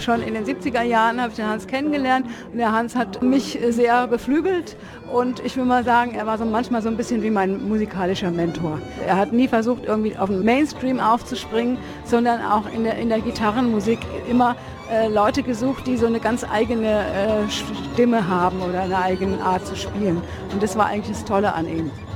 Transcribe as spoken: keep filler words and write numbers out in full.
schon in den siebziger Jahren habe ich den Hans kennengelernt und der Hans hat mich sehr beflügelt und ich will mal sagen, er war so manchmal so ein bisschen wie mein musikalischer Mentor. Er hat nie versucht, irgendwie auf den Mainstream aufzuspringen, sondern auch in der, in der Gitarrenmusik immer äh, Leute gesucht, die so eine ganz eigene äh, Stimme haben oder eine eigene Art zu spielen. Und das war eigentlich das Tolle an ihm.